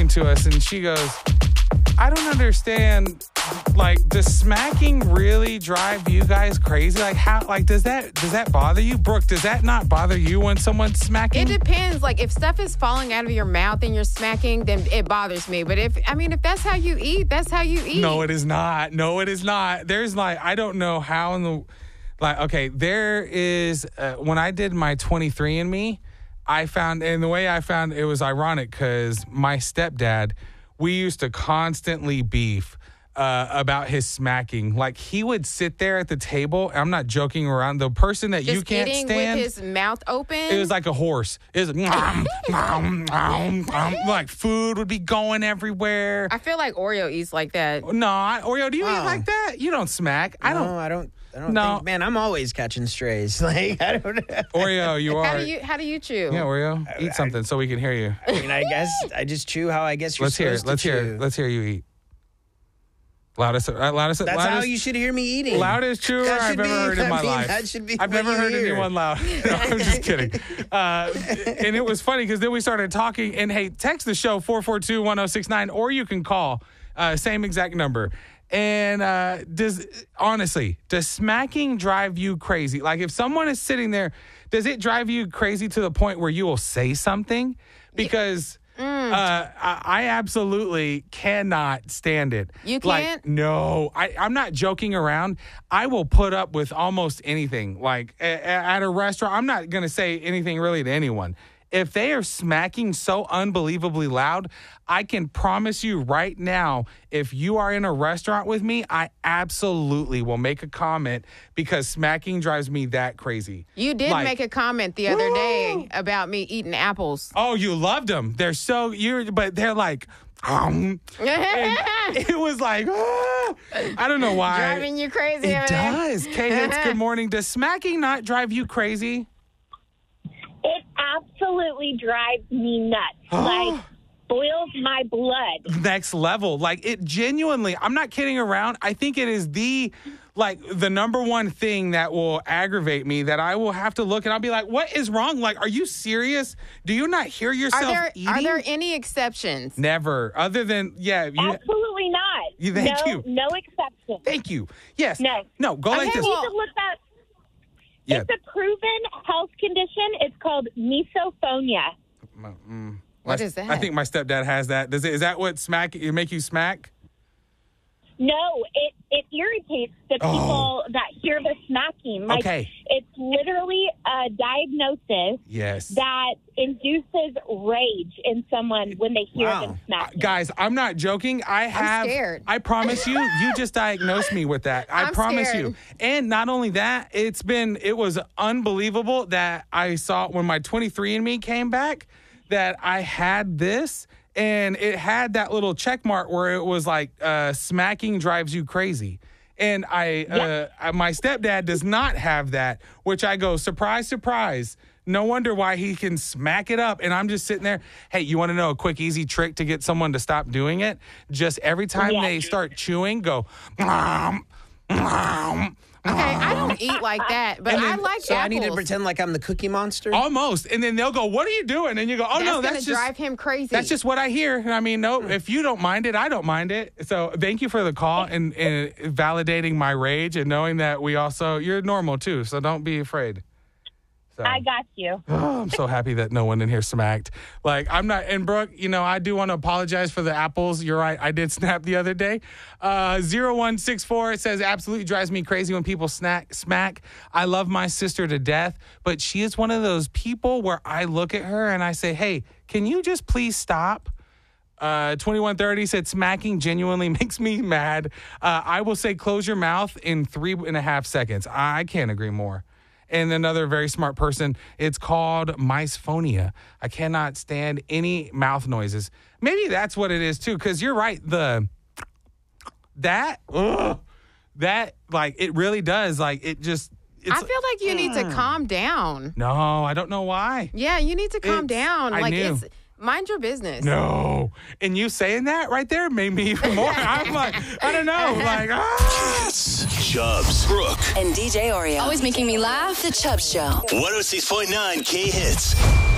talking to us, and she goes, I don't understand. Like, does smacking really drive you guys crazy? Like, how? Like, does that bother you, Brooke? Does that not bother you when someone's smacking? It depends. Like, if stuff is falling out of your mouth and you're smacking, then it bothers me. But if that's how you eat, that's how you eat. No, it is not. No, it is not. There's like, I don't know how in the, like, okay, there is, when I did my 23andMe, I found, and the way I found it was ironic because my stepdad, we used to constantly beef about his smacking. Like, he would sit there at the table. I'm not joking around. The person that you can't eating stand. with his mouth open. It was like a horse. It was like food would be going everywhere. I feel like Oreo eats like that. No, Oreo, do you eat like that? You don't smack. I don't think, man, I'm always catching strays. Like, I don't Oreo, you are. How do you chew? Yeah, Oreo, eat something so we can hear you. I mean, I guess I just chew how I guess you're supposed to chew. Let's hear you eat. Loudest. That's how you should hear me eating. Loudest chewer I've ever heard in my life. That should be I've never heard anyone loud. No, I'm just kidding. And it was funny because then we started talking. And hey, text the show 442-1069, or you can call. Same exact number. And does smacking drive you crazy? Like, if someone is sitting there, does it drive you crazy to the point where you will say something? Because I absolutely cannot stand it. You can't? Like, no, I'm not joking around. I will put up with almost anything. Like, at a restaurant, I'm not going to say anything really to anyone. If they are smacking so unbelievably loud, I can promise you right now, if you are in a restaurant with me, I absolutely will make a comment because smacking drives me that crazy. You did make a comment the other day about me eating apples. Oh, you loved them. They're but they're like, and it was like, I don't know why. Driving you crazy. It does. K-Hits, good morning. Does smacking not drive you crazy? It absolutely drives me nuts. Like, boils my blood. Next level. Like, it genuinely, I'm not kidding around. I think it is the number one thing that will aggravate me, that I will have to look and I'll be like, what is wrong? Like, are you serious? Do you not hear yourself eating? Are there any exceptions? Never. Other than, Absolutely not. Thank you. No exception. Thank you. Yes. No. Go like this. You need to look that. Yeah. It's a proven health condition. It's called misophonia. What is that? I think my stepdad has that. Is that what it make you smack? No, it irritates the people that hear the smacking. Like, okay. It's literally a diagnosis that induces rage in someone when they hear them smacking. Guys, I'm not joking. I'm scared. I promise you, you just diagnosed me with that. I promise scared. you. And not only that, it was unbelievable that I saw when my 23andMe came back that I had this. And it had that little check mark where it was like, smacking drives you crazy. And my stepdad does not have that, which I go, surprise, surprise. No wonder why he can smack it up. And I'm just sitting there. Hey, you want to know a quick, easy trick to get someone to stop doing it? Just every time they start chewing, go, Okay, I don't eat like that, but I like So apples. I need to pretend like I'm the Cookie Monster? Almost. And then they'll go, what are you doing? And you go, oh, no, that's going to drive him crazy. That's just what I hear. I mean, no, if you don't mind it, I don't mind it. So thank you for the call and validating my rage and knowing that you're normal too. So don't be afraid. So. I got you. Oh, I'm so happy that no one in here smacked. Like, I'm not, and Brooke, I do want to apologize for the apples. You're right. I did snap the other day. 0164, it says, absolutely drives me crazy when people smack. I love my sister to death, but she is one of those people where I look at her and I say, hey, can you just please stop? 2130 said smacking genuinely makes me mad. I will say close your mouth in 3.5 seconds. I can't agree more. And another very smart person, it's called misophonia. I cannot stand any mouth noises. Maybe that's what it is too, because you're right. That like it really does. Like it just. I feel like you need to calm down. No, I don't know why. Yeah, you need to calm down. Mind your business. No. And you saying that right there made me even more. I'm like, I don't know. Like, Hits, Chubbs, Brooke, and DJ Oreo. Always making me laugh. The Chubbs Show. 106.9 K-Hits.